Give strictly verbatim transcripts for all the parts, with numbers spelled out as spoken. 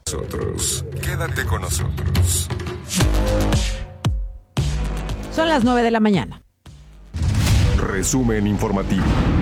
Nosotros. Quédate con nosotros. Son las nueve de la mañana. Resumen informativo.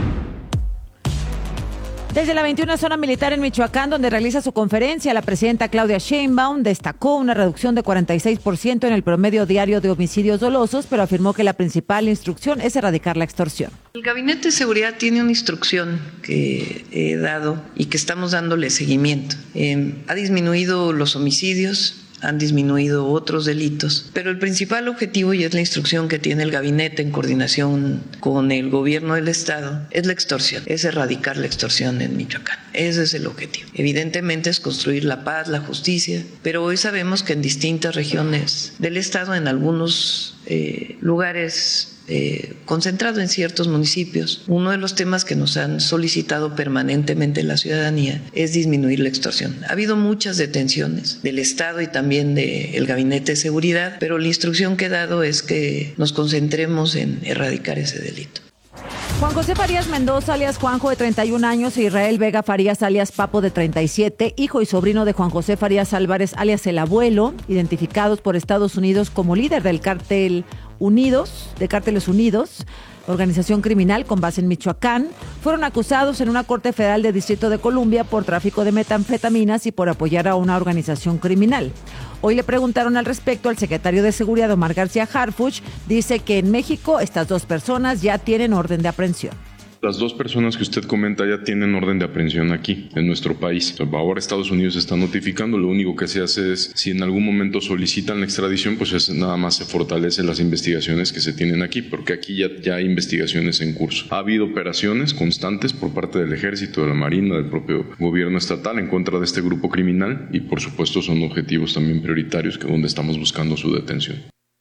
Desde la veintiuna Zona Militar en Michoacán, donde realiza su conferencia, la presidenta Claudia Sheinbaum destacó una reducción de cuarenta y seis por ciento en el promedio diario de homicidios dolosos, pero afirmó que la principal instrucción es erradicar la extorsión. El Gabinete de Seguridad tiene una instrucción que he dado y que estamos dándole seguimiento. Eh, ha disminuido los homicidios, han disminuido otros delitos, pero el principal objetivo, y es la instrucción que tiene el gabinete en coordinación con el gobierno del estado, es la extorsión, es erradicar la extorsión en Michoacán. Ese es el objetivo. Evidentemente es construir la paz, la justicia, pero hoy sabemos que en distintas regiones del estado, en algunos eh, lugares Eh, concentrado en ciertos municipios, uno de los temas que nos han solicitado permanentemente la ciudadanía es disminuir la extorsión. Ha habido muchas detenciones del Estado y también del Gabinete de Seguridad, pero la instrucción que he dado es que nos concentremos en erradicar ese delito. Juan José Farías Mendoza, alias Juanjo, de treinta y un años, e Israel Vega Farías, alias Papo, de treinta y siete, hijo y sobrino de Juan José Farías Álvarez, alias El Abuelo, identificados por Estados Unidos como líder del cártel Unidos, de Cárteles Unidos, organización criminal con base en Michoacán, fueron acusados en una corte federal de Distrito de Columbia por tráfico de metanfetaminas y por apoyar a una organización criminal. Hoy le preguntaron al respecto al secretario de Seguridad, Omar García Harfuch. Dice que en México estas dos personas ya tienen orden de aprehensión. Las dos personas que usted comenta ya tienen orden de aprehensión aquí, en nuestro país. Ahora Estados Unidos está notificando, lo único que se hace es, si en algún momento solicitan la extradición, pues es, nada más se fortalecen las investigaciones que se tienen aquí, porque aquí ya, ya hay investigaciones en curso. Ha habido operaciones constantes por parte del Ejército, de la Marina, del propio gobierno estatal en contra de este grupo criminal y por supuesto son objetivos también prioritarios que donde estamos buscando su detención.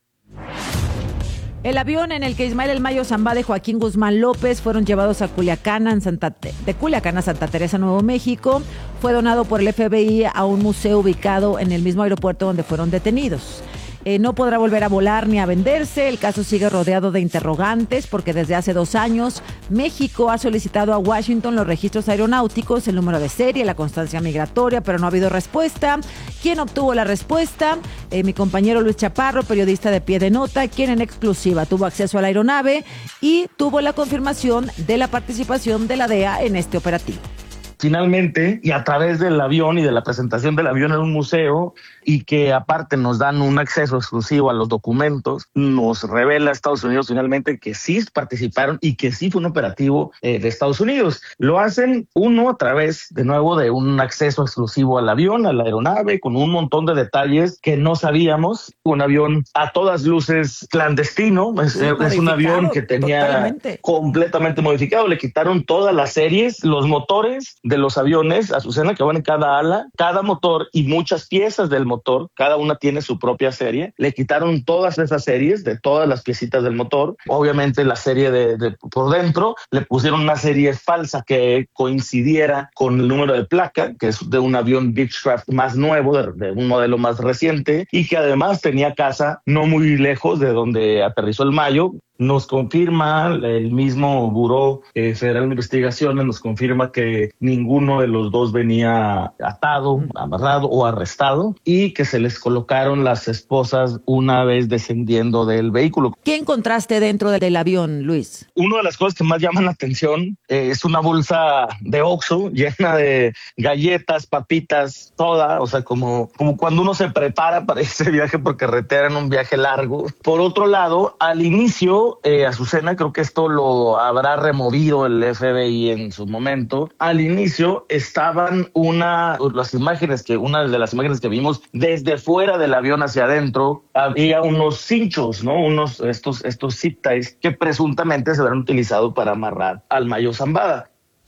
El avión en el que Ismael El Mayo Zambada y Joaquín Guzmán López fueron llevados a Culiacán, en Santa, de Culiacán a Santa Teresa, Nuevo México, fue donado por el F B I a un museo ubicado en el mismo aeropuerto donde fueron detenidos. Eh, no podrá volver a volar ni a venderse. El caso sigue rodeado de interrogantes porque desde hace dos años México ha solicitado a Washington los registros aeronáuticos, el número de serie, la constancia migratoria, pero no ha habido respuesta. ¿Quién obtuvo la respuesta? Eh, mi compañero Luis Chaparro, periodista de Pie de Nota, quien en exclusiva tuvo acceso a la aeronave y tuvo la confirmación de la participación de la D E A en este operativo. Finalmente, y a través del avión y de la presentación del avión en un museo, y que aparte nos dan un acceso exclusivo a los documentos, nos revela Estados Unidos finalmente que sí participaron y que sí fue un operativo eh, de Estados Unidos. Lo hacen uno a través, de nuevo, de un acceso exclusivo al avión, a la aeronave, con un montón de detalles que no sabíamos. Un avión a todas luces clandestino, es, sí, es un avión que tenía totalmente. completamente modificado. Le quitaron todas las series, los motores de los aviones, Azucena, que van en cada ala, cada motor y muchas piezas del motor, cada una tiene su propia serie. Le quitaron todas esas series de todas las piecitas del motor. Obviamente la serie de, de por dentro, le pusieron una serie falsa que coincidiera con el número de placa, que es de un avión Beechcraft más nuevo, de, de un modelo más reciente, y que además tenía casa no muy lejos de donde aterrizó el Mayo. Nos confirma el mismo Buró eh, Federal de Investigaciones, nos confirma que ninguno de los dos venía atado, amarrado o arrestado y que se les colocaron las esposas una vez descendiendo del vehículo. ¿Qué encontraste dentro del avión, Luis? Una de las cosas que más llaman la atención eh, es una bolsa de Oxxo llena de galletas, papitas, toda, o sea, como, como cuando uno se prepara para ese viaje por carretera en un viaje largo. Por otro lado, al inicio, Eh, Azucena, creo que esto lo habrá removido el F B I en su momento. Al inicio estaban una, las imágenes que, una de las imágenes que vimos desde fuera del avión hacia adentro, había unos cinchos, ¿no? Unos, estos, estos zip ties que presuntamente se habrán utilizado para amarrar al Mayo Zambada.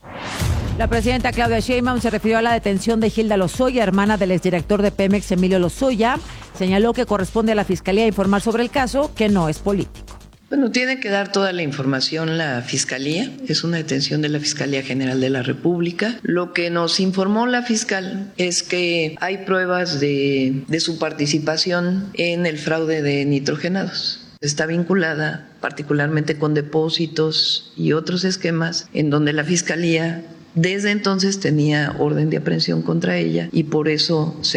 La presidenta Claudia Sheinbaum se refirió a la detención de Hilda Lozoya, hermana del exdirector de Pemex, Emilio Lozoya. Señaló que corresponde a la Fiscalía informar sobre el caso, que no es político. Bueno, tiene que dar toda la información la Fiscalía, es una detención de la Fiscalía General de la República. Lo que nos informó la fiscal es que hay pruebas de, de su participación en el fraude de nitrogenados. Está vinculada particularmente con depósitos y otros esquemas en donde la Fiscalía desde entonces tenía orden de aprehensión contra ella y por eso se